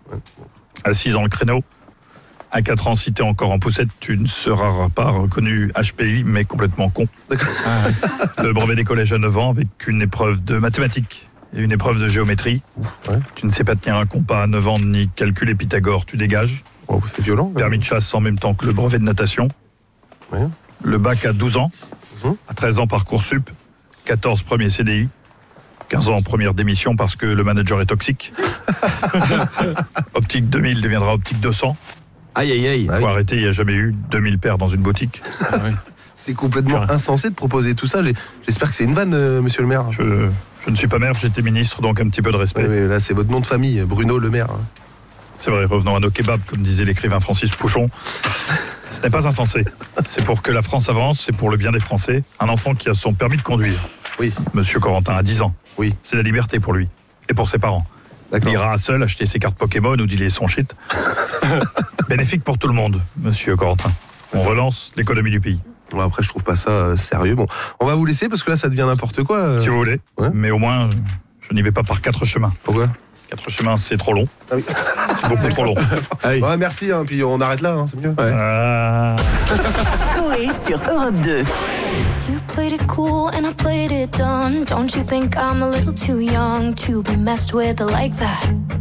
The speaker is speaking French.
Assis dans le créneau, à 4 ans, si t'es encore en poussette, tu ne seras pas reconnu HPI, mais complètement con. D'accord. Le brevet des collèges à 9 ans, avec une épreuve de mathématiques et une épreuve de géométrie. Ouais. Tu ne sais pas tenir un compas à 9 ans, ni calculer Pythagore, tu dégages. Oh, c'est violent. Permis de chasse en même temps que le brevet de natation. Ouais. Le bac à 12 ans, à 13 ans Parcoursup, 14 premier CDI, 15 ans première démission parce que le manager est toxique. Optique 2000 deviendra Optique 200. Aïe, aïe, aïe. Faut arrêter, il n'y a jamais eu 2000 paires dans une boutique. C'est complètement insensé de proposer tout ça. J'espère que c'est une vanne, monsieur le maire. Je ne suis pas maire, j'étais ministre, donc un petit peu de respect. Ouais, mais là, c'est votre nom de famille, Bruno Le Maire. C'est vrai, revenons à nos kebabs, comme disait l'écrivain Francis Pouchon. Ce n'est pas insensé. C'est pour que la France avance, c'est pour le bien des Français. Un enfant qui a son permis de conduire. Oui. Monsieur Corentin a 10 ans. Oui. C'est la liberté pour lui et pour ses parents. D'accord. Il ira seul acheter ses cartes Pokémon ou dealer son shit. Bénéfique pour tout le monde, monsieur Corentin. On relance l'économie du pays. Bon, après, je trouve pas ça sérieux. Bon, on va vous laisser parce que là, ça devient n'importe quoi. Si vous voulez. Ouais. Mais au moins, je n'y vais pas par 4 chemins. Pourquoi ? 4 chemins, c'est trop long. Ah oui. C'est beaucoup trop long. Ouais, merci, hein, puis on arrête là, c'est mieux. Coé sur Europe 2. You played it cool and I played it dumb. Don't you think I'm a little too young to be messed with like that?